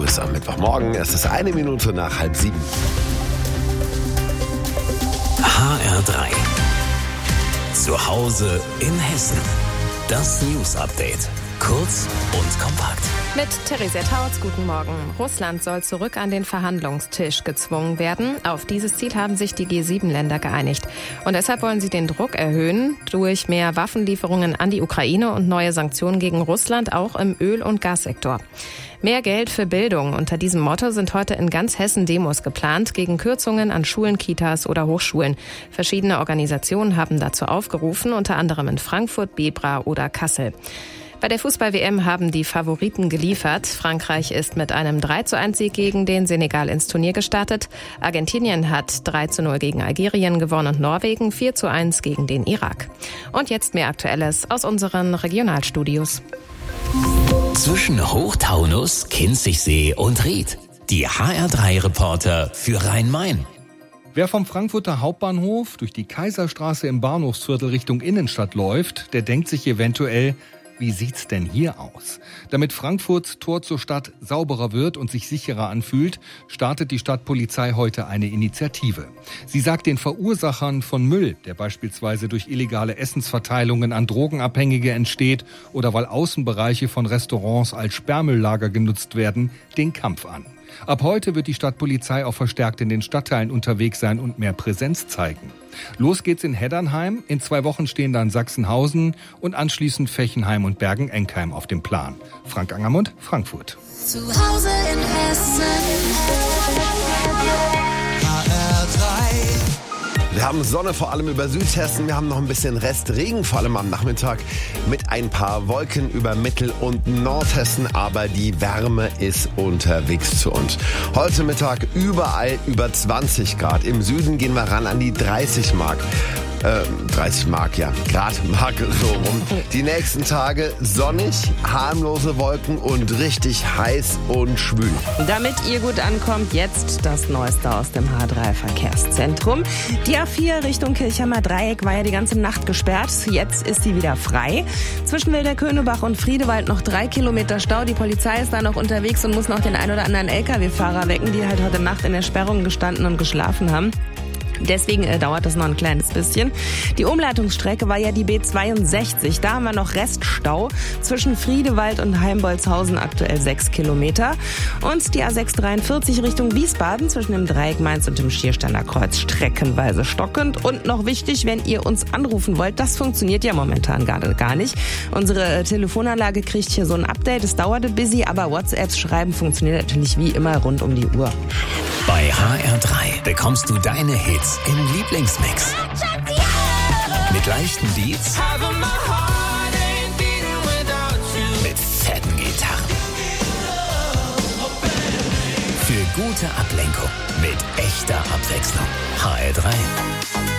News am Mittwochmorgen. Es ist 1 Minute nach 6:30. HR3. Zu Hause in Hessen. Das News-Update. Kurz und kompakt. Mit Theresa Tautz, guten Morgen. Russland soll zurück an den Verhandlungstisch gezwungen werden. Auf dieses Ziel haben sich die G7-Länder geeinigt. Und deshalb wollen sie den Druck erhöhen durch mehr Waffenlieferungen an die Ukraine und neue Sanktionen gegen Russland, auch im Öl- und Gassektor. Mehr Geld für Bildung. Unter diesem Motto sind heute in ganz Hessen Demos geplant gegen Kürzungen an Schulen, Kitas oder Hochschulen. Verschiedene Organisationen haben dazu aufgerufen, unter anderem in Frankfurt, Bebra oder Kassel. Bei der Fußball-WM haben die Favoriten geliefert. Frankreich ist mit einem 3:1-Sieg gegen den Senegal ins Turnier gestartet. Argentinien hat 3:0 gegen Algerien gewonnen und Norwegen 4:1 gegen den Irak. Und jetzt mehr Aktuelles aus unseren Regionalstudios. Zwischen Hochtaunus, Kinzigsee und Ried. Die HR3-Reporter für Rhein-Main. Wer vom Frankfurter Hauptbahnhof durch die Kaiserstraße im Bahnhofsviertel Richtung Innenstadt läuft, der denkt sich eventuell, wie sieht's denn hier aus? Damit Frankfurts Tor zur Stadt sauberer wird und sich sicherer anfühlt, startet die Stadtpolizei heute eine Initiative. Sie sagt den Verursachern von Müll, der beispielsweise durch illegale Essensverteilungen an Drogenabhängige entsteht oder weil Außenbereiche von Restaurants als Sperrmülllager genutzt werden, den Kampf an. Ab heute wird die Stadtpolizei auch verstärkt in den Stadtteilen unterwegs sein und mehr Präsenz zeigen. Los geht's in Heddernheim, in 2 Wochen stehen dann Sachsenhausen und anschließend Fechenheim und Bergen-Enkheim auf dem Plan. Frank Angermund, Frankfurt. Zu Hause in Hessen. HR3. Wir haben Sonne vor allem über Südhessen, wir haben noch ein bisschen Restregen, vor allem am Nachmittag mit ein paar Wolken über Mittel- und Nordhessen, aber die Wärme ist unterwegs zu uns. Heute Mittag überall über 20 Grad, im Süden gehen wir ran an die 30 Mark. 30 Mark, ja, Grad-Mark so rum. Die nächsten Tage sonnig, harmlose Wolken und richtig heiß und schwül. Damit ihr gut ankommt, jetzt das Neueste aus dem H3-Verkehrszentrum. Die A4 Richtung Kirchheimer Dreieck war ja die ganze Nacht gesperrt. Jetzt ist sie wieder frei. Zwischen Wilderkönebach und Friedewald noch 3 Kilometer Stau. Die Polizei ist da noch unterwegs und muss noch den ein oder anderen LKW-Fahrer wecken, die halt heute Nacht in der Sperrung gestanden und geschlafen haben. Deswegen dauert das noch ein kleines bisschen. Die Umleitungsstrecke war ja die B62. Da haben wir noch Reststau zwischen Friedewald und Heimbolzhausen, aktuell 6 Kilometer. Und die A643 Richtung Wiesbaden zwischen dem Dreieck Mainz und dem Schiersteiner Kreuz streckenweise stockend. Und noch wichtig, wenn ihr uns anrufen wollt, das funktioniert ja momentan gar nicht. Unsere Telefonanlage kriegt hier so ein Update. Es dauerte busy, aber WhatsApps schreiben funktioniert natürlich wie immer rund um die Uhr. Bei HR3 bekommst du deine Hits im Lieblingsmix. Mit leichten Beats, mit fetten Gitarren. Für gute Ablenkung, mit echter Abwechslung. HR3.